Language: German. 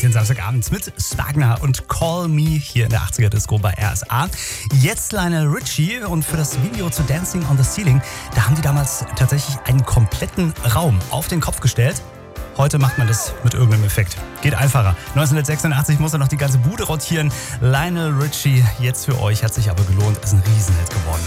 den Samstagabend mit Spagna und Call Me hier in der 80er Disco bei RSA. Jetzt Lionel Richie und für das Video zu Dancing on the Ceiling, da haben die damals tatsächlich einen kompletten Raum auf den Kopf gestellt. Heute macht man das mit irgendeinem Effekt. Geht einfacher. 1986 muss er noch die ganze Bude rotieren. Lionel Richie jetzt für euch, hat sich aber gelohnt, ist ein Riesenhit geworden.